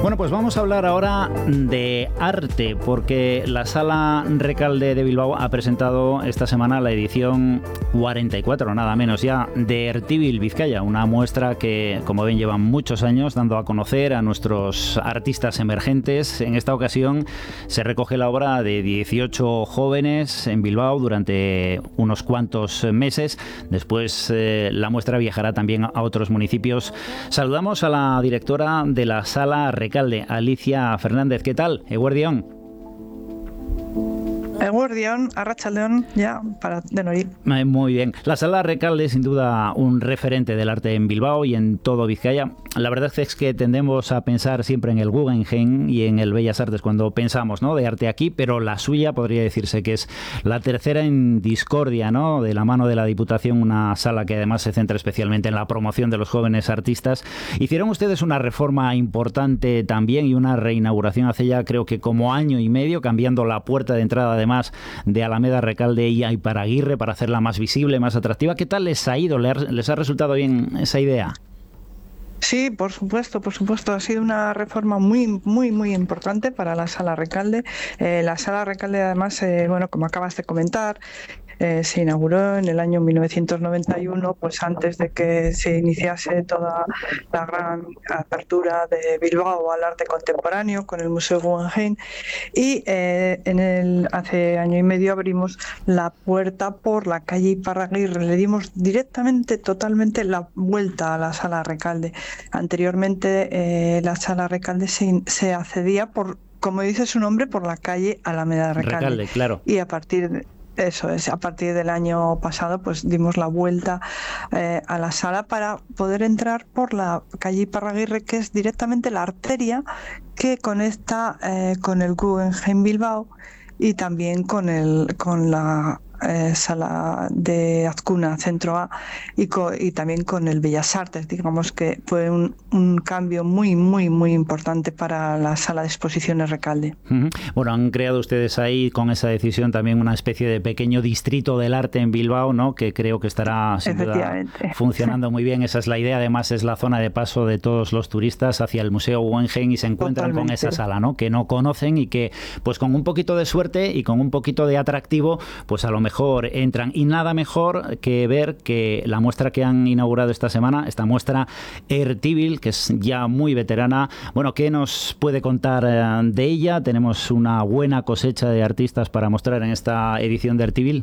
Bueno, pues vamos a hablar ahora de arte, porque la Sala Recalde de Bilbao ha presentado esta semana la edición 44, nada menos ya, de Ertibil Bizkaia, una muestra que, como ven, lleva muchos años dando a conocer a nuestros artistas emergentes. En esta ocasión se recoge la obra de 18 jóvenes en Bilbao durante unos cuantos meses. Después la muestra viajará también a otros municipios. Saludamos a la directora de la Sala Recalde, Alicia Fernández. ¿Qué tal? Eguerdión. Eguerdión, Arratsaldeon, ya para de Noir. Muy bien. La Sala Recalde es sin duda un referente del arte en Bilbao y en todo Vizcaya. La verdad es que tendemos a pensar siempre en el Guggenheim y en el Bellas Artes cuando pensamos, ¿no?, de arte aquí, pero la suya podría decirse que es la tercera en discordia, ¿no?, de la mano de la Diputación, una sala que además se centra especialmente en la promoción de los jóvenes artistas. Hicieron ustedes una reforma importante también y una reinauguración hace ya creo que como año y medio, cambiando la puerta de entrada además de Alameda Recalde y Aiparaguirre para hacerla más visible, más atractiva. ¿Qué tal les ha ido? ¿Les ha resultado bien esa idea? Sí, por supuesto. Ha sido una reforma muy importante para la Sala Recalde. La Sala Recalde, además, bueno, como acabas de comentar, se inauguró en el año 1991, pues antes de que se iniciase toda la gran apertura de Bilbao al arte contemporáneo con el Museo Guggenheim, y hace año y medio abrimos la puerta por la calle Iparraguirre, le dimos directamente, totalmente la vuelta a la Sala Recalde. Anteriormente la Sala Recalde se accedía por, como dice su nombre, por la calle Alameda Recalde, claro. Y a partir del año pasado pues dimos la vuelta a la sala para poder entrar por la calle Iparraguirre, que es directamente la arteria que conecta con el Guggenheim Bilbao y también con la sala de Azcuna Centro A y también con el Bellas Artes. Digamos que fue un cambio muy importante para la sala de exposiciones Recalde. Bueno, han creado ustedes ahí con esa decisión también una especie de pequeño distrito del arte en Bilbao, ¿no?, que creo que estará sin duda funcionando muy bien. Esa es la idea. Además es la zona de paso de todos los turistas hacia el Museo Guggenheim y se encuentran con esa sala, ¿no?, que no conocen y que pues con un poquito de suerte y con un poquito de atractivo pues a lo mejor entran. Y nada mejor que ver que la muestra que han inaugurado esta semana, esta muestra Ertibil, que es ya muy veterana. Bueno, ¿qué nos puede contar de ella? Tenemos una buena cosecha de artistas para mostrar en esta edición de Ertibil.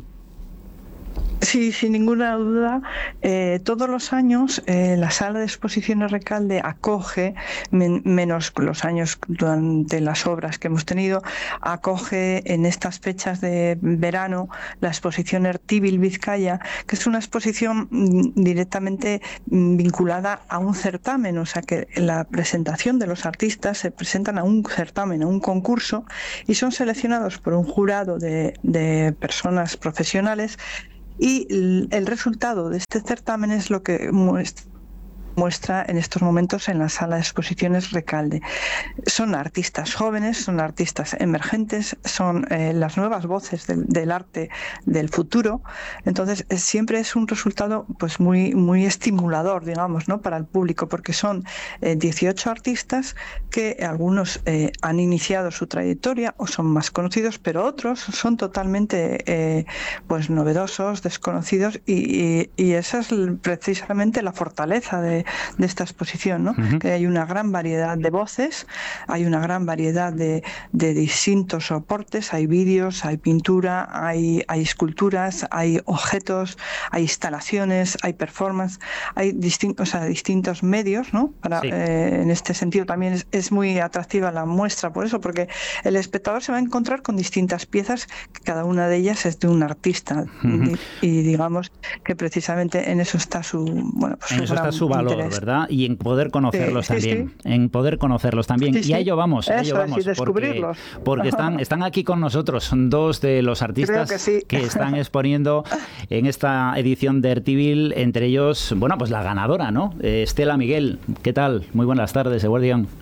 Sí, sin ninguna duda. Todos los años la Sala de Exposiciones Recalde acoge, menos los años durante las obras que hemos tenido, acoge en estas fechas de verano la exposición Ertibil Bizkaia, que es una exposición directamente vinculada a un certamen, o sea que la presentación de los artistas se presentan a un certamen, a un concurso, y son seleccionados por un jurado de personas profesionales. Y el resultado de este certamen es lo que muestra en estos momentos en la Sala de Exposiciones Recalde. Son artistas jóvenes, son artistas emergentes, son las nuevas voces del arte del futuro. Entonces siempre es un resultado pues muy estimulador, digamos, ¿no?, para el público, porque son 18 artistas que algunos han iniciado su trayectoria o son más conocidos, pero otros son totalmente pues novedosos, desconocidos, y esa es precisamente la fortaleza de esta exposición, ¿no? Que hay una gran variedad de voces, hay una gran variedad de distintos soportes, hay vídeos, hay pintura, hay esculturas, hay objetos, hay instalaciones, hay performance, hay distintos medios, ¿no? En este sentido también es muy atractiva la muestra, por eso, porque el espectador se va a encontrar con distintas piezas, que cada una de ellas es de un artista, y digamos que precisamente en eso está su valor, interés, ¿verdad? Y en poder conocerlos también. En poder conocerlos también. Y a ello vamos. Y descubrirlos. Porque están aquí con nosotros. Son dos de los artistas que están exponiendo en esta edición de Ertibil. Entre ellos, bueno, pues la ganadora, ¿no? Estela Miguel. ¿Qué tal? Muy buenas tardes, Eguerdión.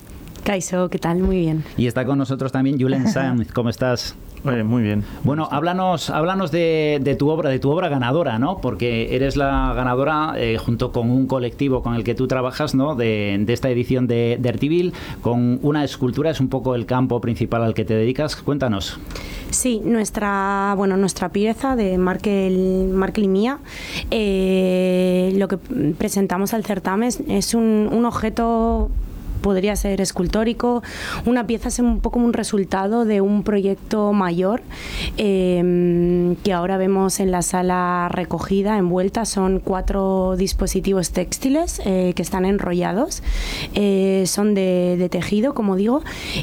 Kaixo, ¿qué tal? Muy bien. Y está con nosotros también Julen Sanz. ¿Cómo estás? Muy bien. Bueno, háblanos de tu obra ganadora, ¿no? Porque eres la ganadora junto con un colectivo con el que tú trabajas, ¿no? De esta edición de Ertibil, con una escultura, es un poco el campo principal al que te dedicas. Cuéntanos. Sí, nuestra pieza de Markel y mía, lo que presentamos al certamen es un objeto, podría ser escultórico. Una pieza es un poco un resultado de un proyecto mayor que ahora vemos en la sala recogida, envuelta. Son 4 dispositivos textiles que están enrollados, son de tejido, como digo,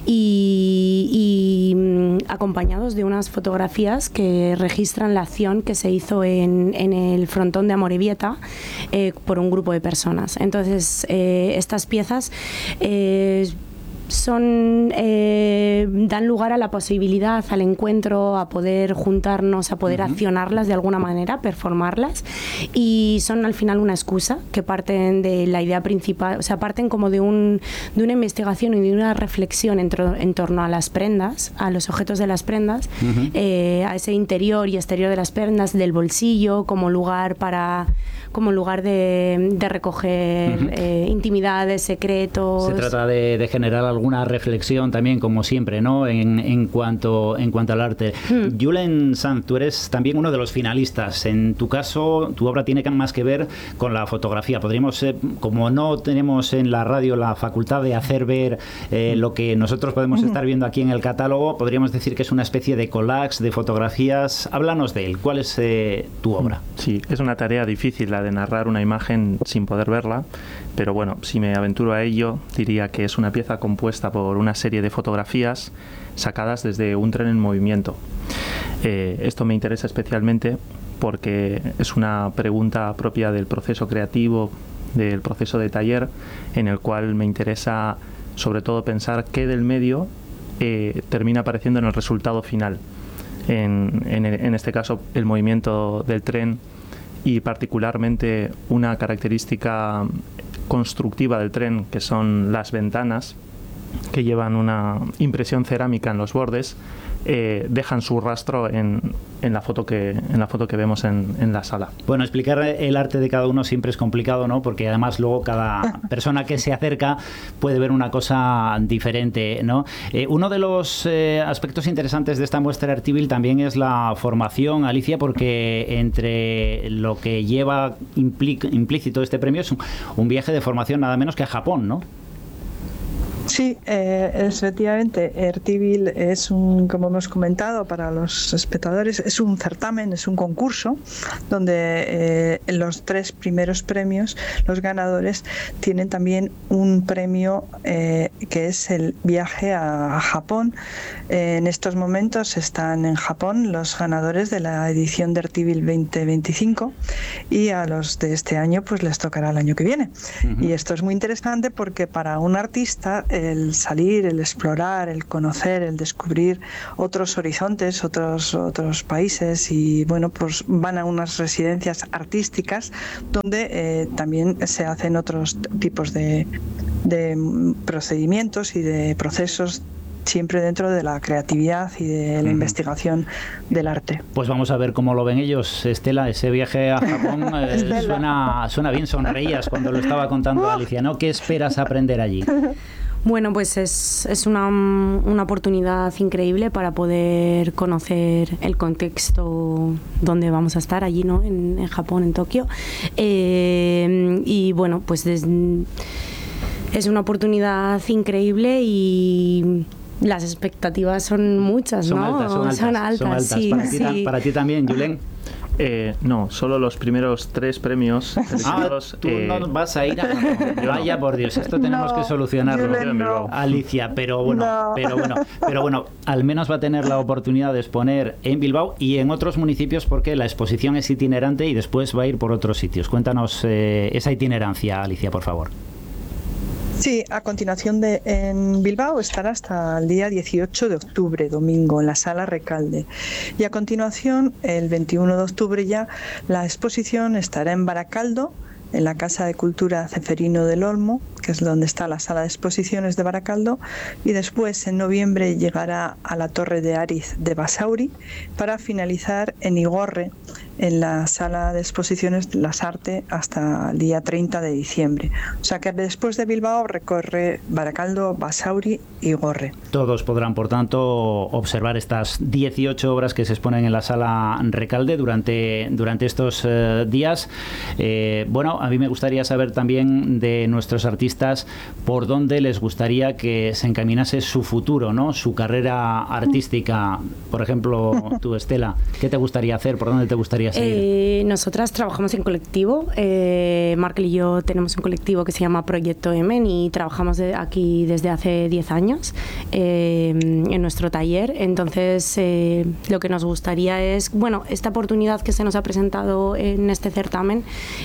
y acompañados de unas fotografías que registran la acción que se hizo en el frontón de Amorebieta por un grupo de personas. Entonces, estas piezas dan lugar a la posibilidad, al encuentro, a poder juntarnos, a poder accionarlas de alguna manera, performarlas, y son al final una excusa que parten de la idea principal, o sea, parten como de una investigación y de una reflexión en torno a las prendas, a los objetos de las prendas, a ese interior y exterior de las prendas, del bolsillo como lugar de recoger intimidades, secretos. Se trata de generar alguna reflexión también, como siempre, ¿no? En cuanto al arte. Julen Sanz, tú eres también uno de los finalistas. En tu caso, tu obra tiene más que ver con la fotografía. Podríamos, como no tenemos en la radio la facultad de hacer ver lo que nosotros podemos estar viendo aquí en el catálogo, podríamos decir que es una especie de collage de fotografías. Háblanos de él. ¿Cuál es tu obra? Sí, es una tarea difícil la de narrar una imagen sin poder verla, pero bueno, si me aventuro a ello, diría que es una pieza compuesta por una serie de fotografías sacadas desde un tren en movimiento. Esto me interesa especialmente porque es una pregunta propia del proceso creativo, del proceso de taller, en el cual me interesa sobre todo pensar qué del medio termina apareciendo en el resultado final. En este caso, el movimiento del tren, y particularmente una característica constructiva del tren, que son las ventanas, que llevan una impresión cerámica en los bordes, dejan su rastro en la foto que vemos en la sala. Bueno, explicar el arte de cada uno siempre es complicado, ¿no? Porque además luego cada persona que se acerca puede ver una cosa diferente, ¿no? Uno de los aspectos interesantes de esta muestra Ertibil también es la formación, Alicia, porque entre lo que lleva implícito este premio es un viaje de formación nada menos que a Japón, ¿no? Sí, efectivamente, Ertibil es como hemos comentado para los espectadores, es un certamen, es un concurso donde los 3 primeros premios, los ganadores, tienen también un premio que es el viaje a Japón. En estos momentos están en Japón los ganadores de la edición de Ertibil 2025 y a los de este año pues les tocará el año que viene. Y esto es muy interesante porque para un artista el salir, el explorar, el conocer, el descubrir otros horizontes, otros países, y bueno, pues van a unas residencias artísticas donde también se hacen otros tipos de procedimientos y de procesos, siempre dentro de la creatividad y de la investigación del arte. Pues vamos a ver cómo lo ven ellos. Estela, ese viaje a Japón suena bien, sonreías cuando lo estaba contando Alicia, ¿no? ¿Qué esperas aprender allí? Bueno, pues es una oportunidad increíble para poder conocer el contexto donde vamos a estar allí, ¿no? En Japón, en Tokio. Y bueno, pues es una oportunidad increíble y las expectativas son muchas, ¿no? Son altas. Sí, ¿Para ti también, Julen? No, solo los primeros 3 premios. Tú no vas a ir a Japón. Vaya por Dios, esto tenemos que solucionarlo, Alicia, pero bueno, al menos va a tener la oportunidad de exponer en Bilbao y en otros municipios, porque la exposición es itinerante y después va a ir por otros sitios. Cuéntanos esa itinerancia, Alicia, por favor. Sí, a continuación en Bilbao estará hasta el día 18 de octubre, domingo, en la Sala Recalde. Y a continuación, el 21 de octubre ya, la exposición estará en Baracaldo, en la Casa de Cultura Ceferino del Olmo, que es donde está la sala de exposiciones de Baracaldo, y después en noviembre llegará a la Torre de Ariz de Basauri para finalizar en Igorre, en la sala de exposiciones Las Arte, hasta el día 30 de diciembre. O sea que después de Bilbao recorre Baracaldo, Basauri y Igorre. Todos podrán, por tanto, observar estas 18 obras que se exponen en la sala Recalde durante estos días. Bueno, a mí me gustaría saber también de nuestros artistas por dónde les gustaría que se encaminase su futuro, ¿no? Su carrera artística. Por ejemplo, tú, Estela, ¿qué te gustaría hacer? ¿Por dónde te gustaría seguir? Nosotras trabajamos en colectivo. Markel y yo tenemos un colectivo que se llama Proyecto Emen y trabajamos aquí desde hace 10 años en nuestro taller. Entonces, lo que nos gustaría es, bueno, esta oportunidad que se nos ha presentado en este certamen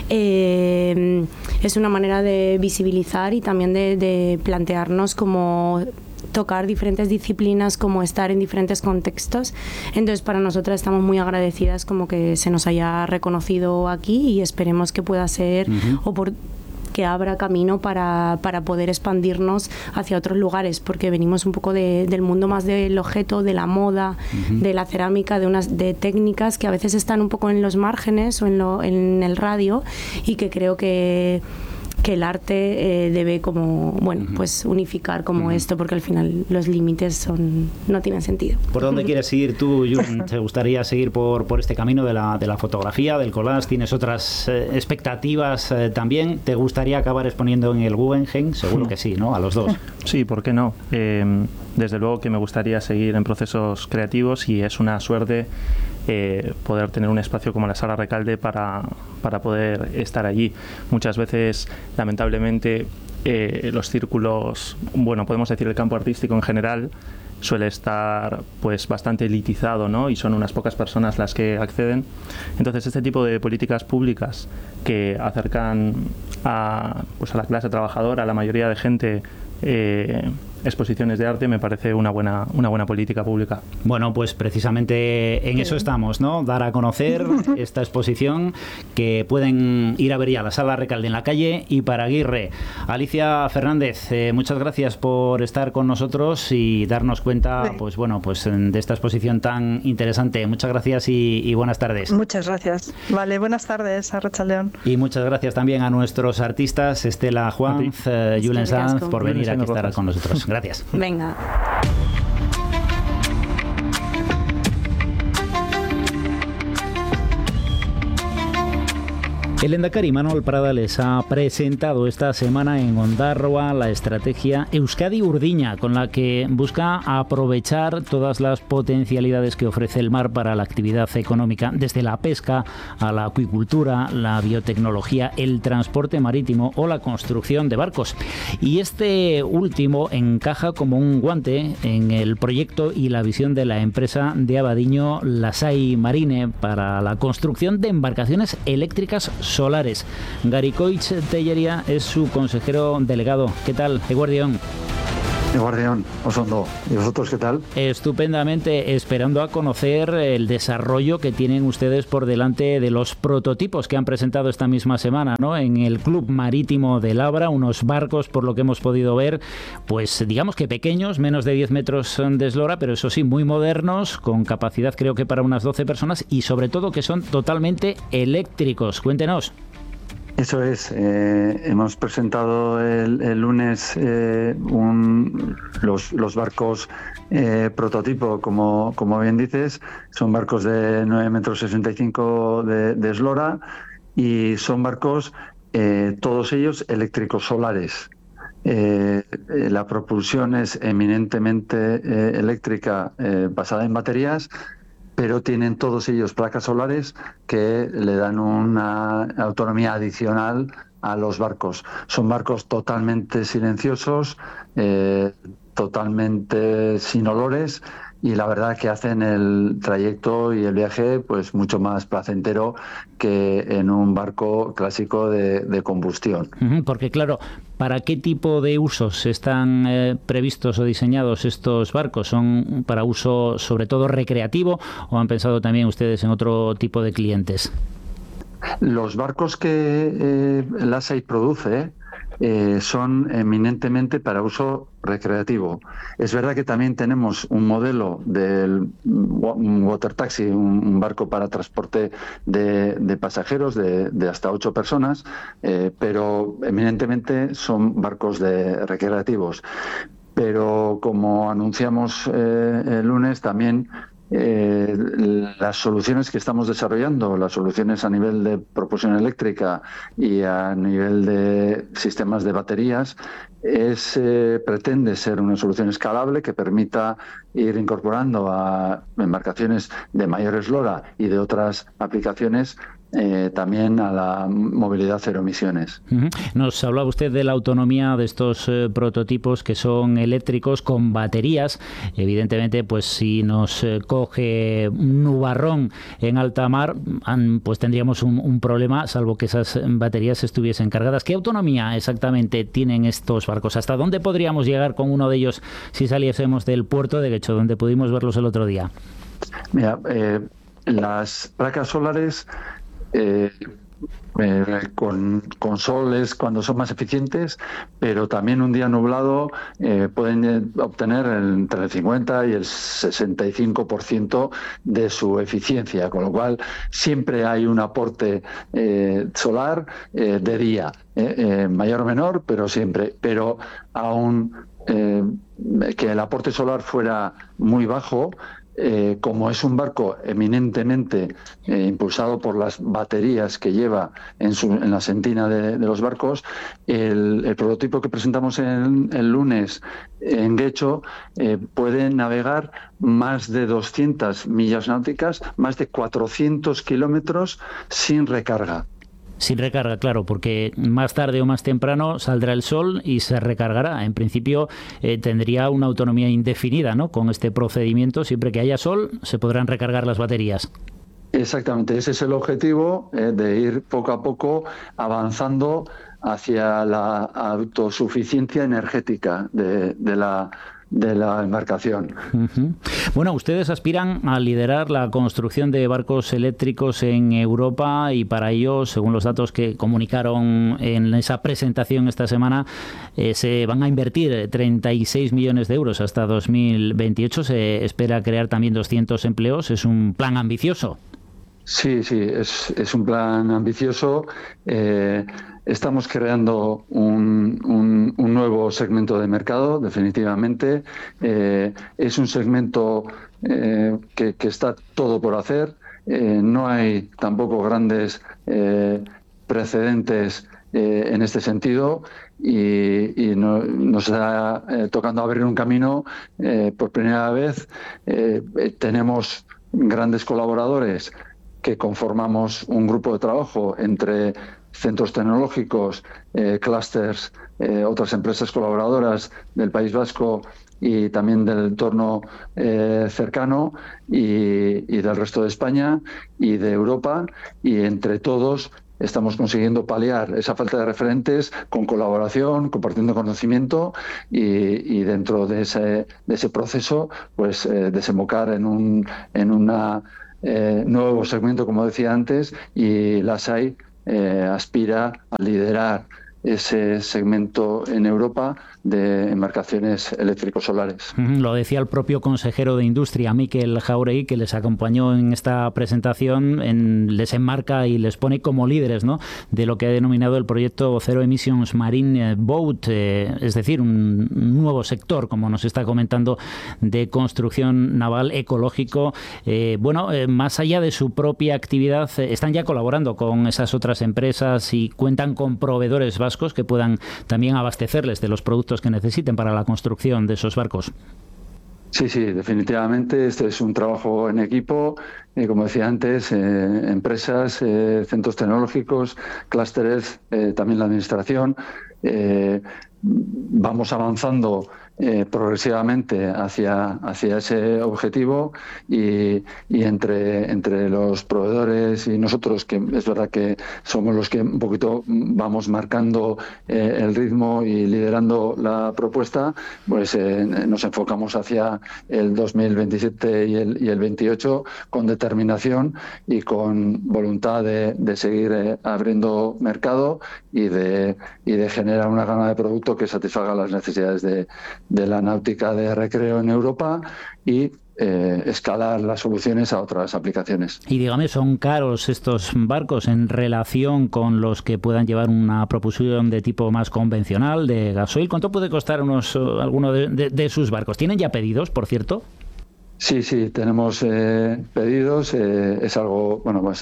es una manera de visibilizar y también de plantearnos como tocar diferentes disciplinas, como estar en diferentes contextos. Entonces, para nosotras estamos muy agradecidas como que se nos haya reconocido aquí y esperemos que pueda ser que abra camino para poder expandirnos hacia otros lugares, porque venimos un poco del mundo más del objeto, de la moda, de la cerámica, de técnicas que a veces están un poco en los márgenes o en el radio, y que creo que el arte debe como, bueno, pues unificar como esto, porque al final los límites no tienen sentido. ¿Por dónde quieres seguir tú, Jun? ¿Te gustaría seguir por este camino de la fotografía, del collage? ¿Tienes otras expectativas también? ¿Te gustaría acabar exponiendo en el Guggenheim? Seguro que sí, ¿no? A los dos. Sí, ¿por qué no? Desde luego que me gustaría seguir en procesos creativos y es una suerte poder tener un espacio como la Sala Recalde para poder estar allí. Muchas veces, lamentablemente, los círculos, bueno, podemos decir el campo artístico en general, suele estar pues bastante elitizado, ¿no? Y son unas pocas personas las que acceden. Entonces, este tipo de políticas públicas que acercan a la clase trabajadora, a la mayoría de gente, exposiciones de arte, me parece una buena política pública. Bueno, pues precisamente en eso estamos, ¿no? Dar a conocer esta exposición, que pueden ir a ver ya la Sala Recalde en la calle Iparaguirre. Alicia Fernández, muchas gracias por estar con nosotros y darnos cuenta, pues bueno, pues de esta exposición tan interesante. Muchas gracias y buenas tardes. Muchas gracias. Vale, buenas tardes, Arratsaldeon. Y muchas gracias también a nuestros artistas, Estela Juanz, Julen Sanz, por venir aquí a estar con nosotros. Gracias. Venga. El lehendakari Manuel Prada les ha presentado esta semana en Ondarroa la estrategia Euskadi Urdiña, con la que busca aprovechar todas las potencialidades que ofrece el mar para la actividad económica, desde la pesca a la acuicultura, la biotecnología, el transporte marítimo o la construcción de barcos. Y este último encaja como un guante en el proyecto y la visión de la empresa de Abadiño Lasai Marine para la construcción de embarcaciones eléctricas solares. Garikoitz Tellería es su consejero delegado. ¿Qué tal, Eguardión? Eguardión, Osondo. ¿Y vosotros qué tal? Estupendamente, esperando a conocer el desarrollo que tienen ustedes por delante de los prototipos que han presentado esta misma semana, ¿no? En el Club Marítimo de Labra, unos barcos, por lo que hemos podido ver, pues digamos que pequeños, menos de 10 metros de eslora, pero eso sí, muy modernos, con capacidad creo que para unas 12 personas y sobre todo que son totalmente eléctricos. Cuéntenos. Eso es, hemos presentado el lunes los barcos prototipo, como bien dices. Son barcos de 9,65 metros de eslora y son barcos, todos ellos eléctricos solares. La propulsión es eminentemente eléctrica, basada en baterías, pero tienen todos ellos placas solares que le dan una autonomía adicional a los barcos. Son barcos totalmente silenciosos, totalmente sin olores, y la verdad que hacen el trayecto y el viaje pues mucho más placentero que en un barco clásico de combustión. Porque claro, ¿para qué tipo de usos están previstos o diseñados estos barcos? ¿Son para uso sobre todo recreativo o han pensado también ustedes en otro tipo de clientes? Los barcos que la SAI produce son eminentemente para uso recreativo. Es verdad que también tenemos un modelo del water taxi, un barco para transporte de pasajeros de hasta 8 personas, pero eminentemente son barcos recreativos. Pero como anunciamos el lunes, también las soluciones que estamos desarrollando, las soluciones a nivel de propulsión eléctrica y a nivel de sistemas de baterías, pretende ser una solución escalable que permita ir incorporando a embarcaciones de mayor eslora y de otras aplicaciones también a la movilidad cero emisiones. Nos hablaba usted de la autonomía de estos prototipos que son eléctricos con baterías. Evidentemente, pues si nos coge un nubarrón en alta mar, pues tendríamos un problema, salvo que esas baterías estuviesen cargadas. ¿Qué autonomía exactamente tienen estos barcos? ¿Hasta dónde podríamos llegar con uno de ellos si saliésemos del puerto de Guecho, donde pudimos verlos el otro día? Mira, las placas solares con soles cuando son más eficientes, pero también un día nublado pueden obtener entre el 50 y el 65% de su eficiencia, con lo cual siempre hay un aporte solar de día, mayor o menor, pero siempre. Pero aún que el aporte solar fuera muy bajo, como es un barco eminentemente impulsado por las baterías que lleva en la sentina de los barcos, el prototipo que presentamos el lunes en Guecho puede navegar más de 200 millas náuticas, más de 400 kilómetros sin recarga. Sin recarga, claro, porque más tarde o más temprano saldrá el sol y se recargará. En principio tendría una autonomía indefinida, ¿no? Con este procedimiento, siempre que haya sol, se podrán recargar las baterías. Exactamente, ese es el objetivo, de ir poco a poco avanzando hacia la autosuficiencia energética de la embarcación. Bueno, ustedes aspiran a liderar la construcción de barcos eléctricos en Europa y para ello, según los datos que comunicaron en esa presentación esta semana, se van a invertir 36 millones de euros hasta 2028. Se espera crear también 200 empleos. Es un plan ambicioso. Sí, es un plan ambicioso. Estamos creando un nuevo segmento de mercado, definitivamente. Es un segmento que está todo por hacer. No hay tampoco grandes precedentes en este sentido y nos está tocando abrir un camino por primera vez. Tenemos grandes colaboradores que conformamos un grupo de trabajo entre centros tecnológicos, clústeres, otras empresas colaboradoras del País Vasco y también del entorno cercano y del resto de España y de Europa, y entre todos estamos consiguiendo paliar esa falta de referentes con colaboración, compartiendo conocimiento y dentro de ese proceso pues desembocar en un nuevo segmento, como decía antes, y la SAI aspira a liderar ese segmento en Europa de embarcaciones eléctrico-solares. Lo decía el propio consejero de Industria, Mikel Jauregui, que les acompañó en esta presentación, les enmarca y les pone como líderes, ¿no?, de lo que ha denominado el proyecto Zero Emissions Marine Boat, es decir, un nuevo sector, como nos está comentando, de construcción naval ecológico. Más allá de su propia actividad, están ya colaborando con esas otras empresas y cuentan con proveedores vascos que puedan también abastecerles de los productos que necesiten para la construcción de esos barcos. Sí, definitivamente. Este es un trabajo en equipo. Como decía antes, empresas, centros tecnológicos, clústeres, también la administración. Vamos avanzando progresivamente hacia ese objetivo y entre los proveedores y nosotros, que es verdad que somos los que un poquito vamos marcando el ritmo y liderando la propuesta, pues nos enfocamos hacia el 2027 y el 28 con determinación y con voluntad de seguir abriendo mercado y de generar una gama de producto que satisfaga las necesidades de la náutica de recreo en Europa y escalar las soluciones a otras aplicaciones. Y dígame, ¿son caros estos barcos en relación con los que puedan llevar una propulsión de tipo más convencional, de gasoil? ¿Cuánto puede costar alguno de sus barcos? ¿Tienen ya pedidos, por cierto? Sí, tenemos pedidos. Es algo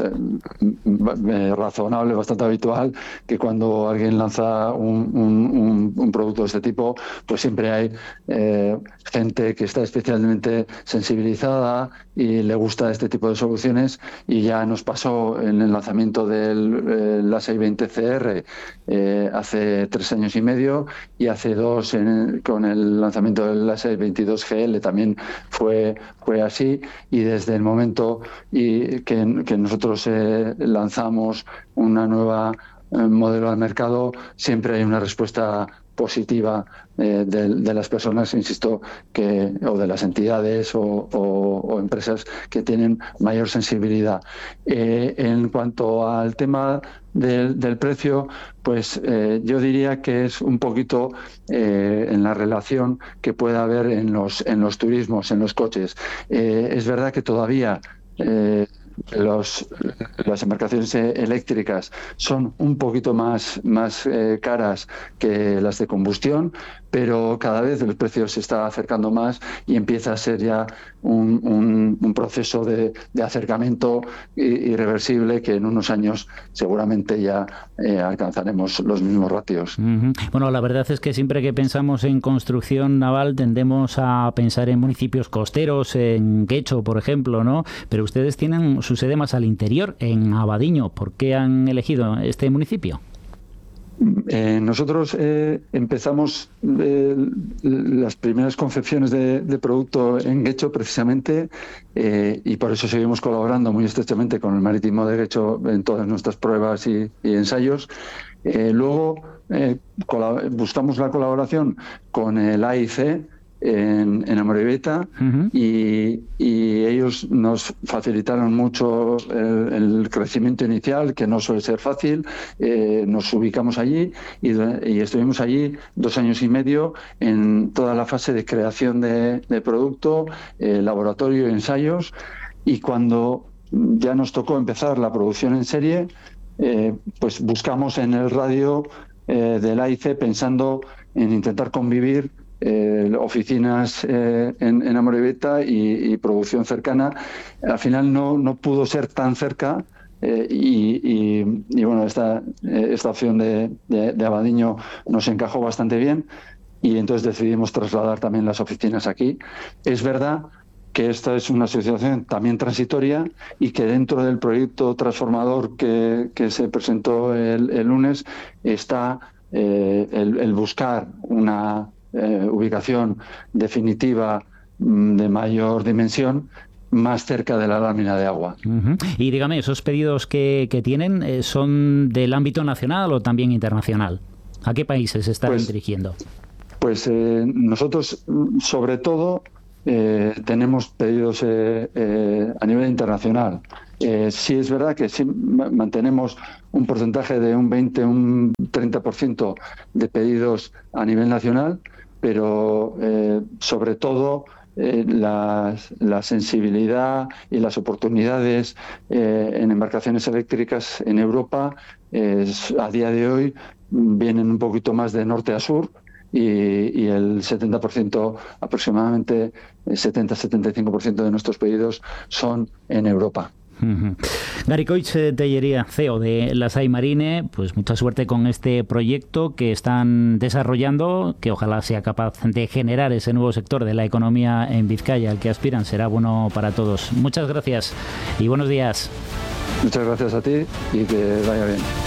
razonable, bastante habitual, que cuando alguien lanza un producto de este tipo, pues siempre hay gente que está especialmente sensibilizada y le gusta este tipo de soluciones, y ya nos pasó en el lanzamiento del A620CR hace 3 años y medio, y hace 2 con el lanzamiento del A622GL también fue así, y desde el momento que nosotros lanzamos una nueva modelo al mercado, siempre hay una respuesta positiva de las personas, insisto, o de las entidades o empresas que tienen mayor sensibilidad. En cuanto al tema del precio, pues yo diría que es un poquito en la relación que pueda haber en los turismos, en los coches. Es verdad que todavía las embarcaciones eléctricas son un poquito más caras que las de combustión, pero cada vez el precio se está acercando más y empieza a ser ya un proceso de acercamiento irreversible, que en unos años seguramente ya alcanzaremos los mismos ratios. Bueno, la verdad es que siempre que pensamos en construcción naval tendemos a pensar en municipios costeros, en Guecho, por ejemplo, ¿no? Pero ustedes tienen su sede más al interior, en Abadiño. ¿Por qué han elegido este municipio? Nosotros empezamos las primeras concepciones de producto en Guecho, precisamente, y por eso seguimos colaborando muy estrechamente con el Marítimo de Guecho en todas nuestras pruebas y ensayos. Luego buscamos la colaboración con el AIC en Amorebieta, y ellos nos facilitaron mucho el crecimiento inicial, que no suele ser fácil. Nos ubicamos allí y estuvimos allí 2 años y medio en toda la fase de creación de producto, laboratorio y ensayos, y cuando ya nos tocó empezar la producción en serie, pues buscamos en el radio del AIC, pensando en intentar convivir oficinas en Amorebieta y producción cercana. Al final no pudo ser tan cerca, y bueno, esta opción de Abadiño nos encajó bastante bien, y entonces decidimos trasladar también las oficinas aquí. Es verdad que esta es una situación también transitoria, y que dentro del proyecto transformador que se presentó el lunes está el buscar una ubicación definitiva de mayor dimensión, más cerca de la lámina de agua. Y dígame, ¿esos pedidos que tienen son del ámbito nacional o también internacional? ¿A qué países se están dirigiendo? Pues nosotros, sobre todo, tenemos pedidos a nivel internacional. Sí es verdad que sí mantenemos un porcentaje de un 20, un 30% de pedidos a nivel nacional, pero sobre todo la sensibilidad y las oportunidades en embarcaciones eléctricas en Europa a día de hoy vienen un poquito más de norte a sur, y el 70%, aproximadamente 70-75% de nuestros pedidos son en Europa. Gary Coix Tellería, CEO de Lasai Marine, pues mucha suerte con este proyecto que están desarrollando, que ojalá sea capaz de generar ese nuevo sector de la economía en Vizcaya al que aspiran. Será bueno para todos. Muchas gracias y buenos días. Muchas gracias a ti y que vaya bien.